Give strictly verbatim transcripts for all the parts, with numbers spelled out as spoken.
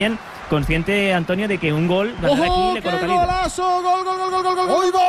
consciente, Antonio, de que un gol ganar aquí le coloca líder. ¡Golazo! ¡Gol, gol, gol, gol, gol, gol! ¡Uy, gol!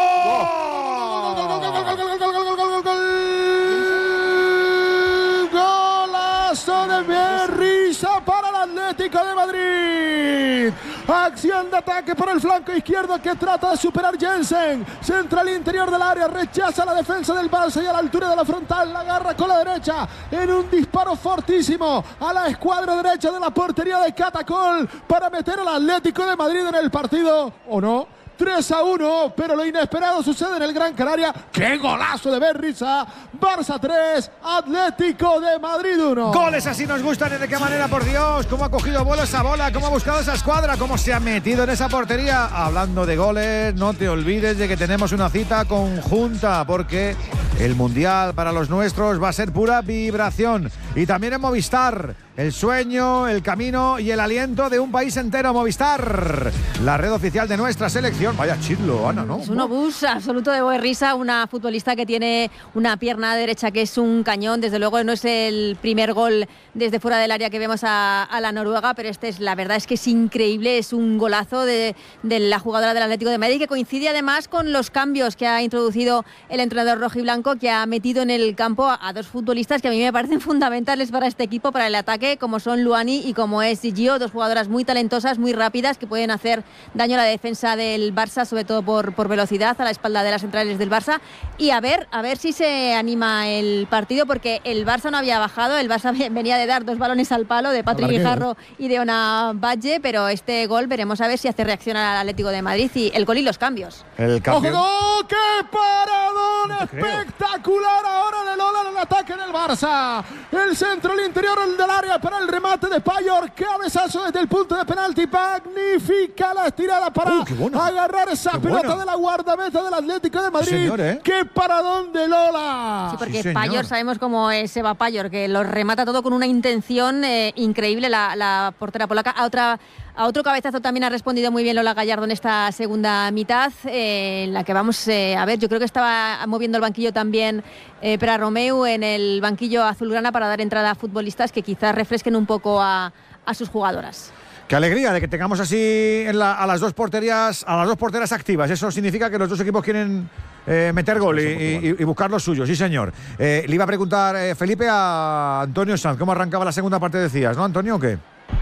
¡Golazo de Berriza para el Atlético de Madrid! Acción de ataque por el flanco izquierdo que trata de superar Jensen. Centra al interior del área, rechaza la defensa del Barça y a la altura de la frontal la agarra con la derecha en un disparo fortísimo a la escuadra derecha de la portería de Catacol para meter al Atlético de Madrid en el partido, ¿o no? tres a uno, pero lo inesperado sucede en el Gran Canaria. ¡Qué golazo de Berriza! Barça tres, Atlético de Madrid uno. Goles así nos gustan, ¿y de qué manera, por Dios? ¿Cómo ha cogido vuelo esa bola? ¿Cómo ha buscado esa escuadra? ¿Cómo se ha metido en esa portería? Hablando de goles, no te olvides de que tenemos una cita conjunta, porque el Mundial para los nuestros va a ser pura vibración. Y también en Movistar, el sueño, el camino y el aliento de un país entero. Movistar, la red oficial de nuestra selección. Vaya chirlo, Ana, ¿no? Es un obús absoluto de Berriza, una futbolista que tiene una pierna derecha que es un cañón. Desde luego no es el primer gol desde fuera del área que vemos a, a la noruega, pero este es, la verdad es que es increíble, es un golazo de, de la jugadora del Atlético de Madrid, que coincide además con los cambios que ha introducido el entrenador rojiblanco, que ha metido en el campo a, a dos futbolistas que a mí me parecen fundamentales para este equipo, para el ataque, como son Luani y como es Gio, dos jugadoras muy talentosas, muy rápidas, que pueden hacer daño a la defensa del Barça, sobre todo por, por velocidad, a la espalda de las centrales del Barça. Y a ver, a ver si se anima el partido, porque el Barça no había bajado, el Barça venía de dar dos balones al palo de Patrick Guijarro y de Ona Badge, pero este gol veremos a ver si hace reaccionar al Atlético de Madrid, y el gol y los cambios. El cambio. ¡Ojo! ¡Qué paradón espectacular ahora de Lola en el ataque del Barça! El centro, el interior el del área para el remate de Payor, cabezazo desde el punto de penalti, magnífica la estirada para uh, agarrar esa pelota buena de la guardameta del Atlético de Madrid. Sí, señor, ¿eh? ¡Qué paradón de Lola! Sí, porque sí, Payor, sabemos cómo es Eva Payor, que lo remata todo con una intención eh, increíble la, la portera polaca. A otra A otro cabezazo también ha respondido muy bien Lola Gallardo en esta segunda mitad, eh, en la que vamos eh, a ver, yo creo que estaba moviendo el banquillo también eh, Pera Romeu en el banquillo azulgrana para dar entrada a futbolistas que quizás refresquen un poco a, a sus jugadoras. Qué alegría de que tengamos así en la, a las dos porterías, a las dos porteras activas. Eso significa que los dos equipos quieren eh, meter gol y, y, y buscar los suyos, sí señor. Eh, le iba a preguntar eh, Felipe a Antonio Sanz, ¿cómo arrancaba la segunda parte, decías, ¿no, Antonio, o qué?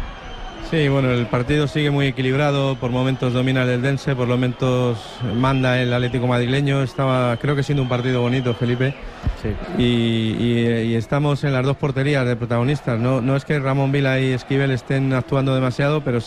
Sí, bueno, el partido sigue muy equilibrado, por momentos domina el Eldense, por momentos manda el Atlético madrileño. Estaba, creo que siendo un partido bonito, Felipe. Sí. Y, y, y estamos en las dos porterías de protagonistas. No, no es que Ramón Vila y Esquivel estén actuando demasiado, pero sí